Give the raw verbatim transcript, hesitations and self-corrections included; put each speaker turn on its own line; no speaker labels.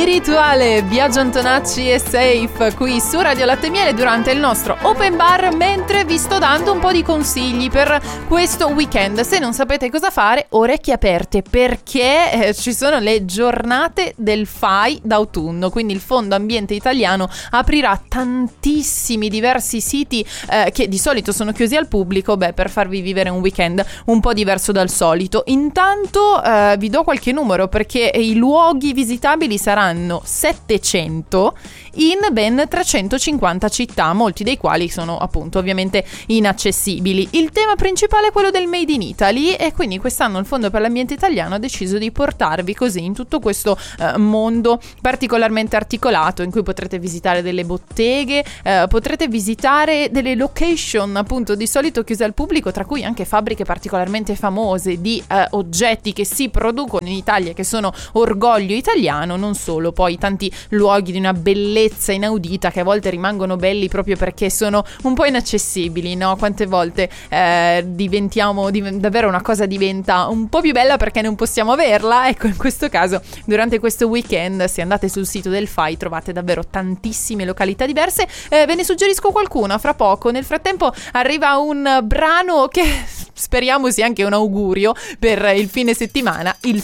Spirituale, Biagio Antonacci e Safe qui su Radio Latte e Miele durante il nostro open bar, mentre vi sto dando un po' di consigli per questo weekend. Se non sapete cosa fare, orecchie aperte, perché eh, ci sono le giornate del F A I d'autunno, quindi il Fondo Ambiente Italiano aprirà tantissimi diversi siti eh, che di solito sono chiusi al pubblico, beh, per farvi vivere un weekend un po' diverso dal solito. Intanto eh, vi do qualche numero, perché i luoghi visitabili saranno settecento in ben trecentocinquanta città, molti dei quali sono appunto ovviamente inaccessibili. Il tema principale è quello del Made in Italy, e quindi quest'anno il Fondo per l'Ambiente Italiano ha deciso di portarvi così in tutto questo eh, mondo particolarmente articolato, in cui potrete visitare delle botteghe, eh, potrete visitare delle location appunto di solito chiuse al pubblico, tra cui anche fabbriche particolarmente famose di eh, oggetti che si producono in Italia, che sono orgoglio italiano. Non solo, poi tanti luoghi di una bellezza inaudita che a volte rimangono belli proprio perché sono un po' inaccessibili, no? Quante volte eh, diventiamo div- davvero una cosa diventa un po' più bella perché non possiamo averla. Ecco, in questo caso durante questo weekend, se andate sul sito del F A I, trovate davvero tantissime località diverse. Eh, ve ne suggerisco qualcuna fra poco. Nel frattempo arriva un brano che speriamo sia anche un augurio per il fine settimana, il